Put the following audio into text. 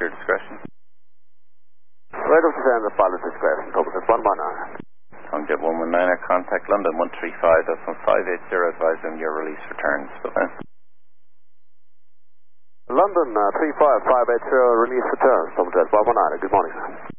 your discretion. Right up to the pilot's discretion. Publicis 119. Conjet 119, contact London 135.580, advise them your release returns. London 35580, release returns. Publicis 119. Good morning, sir.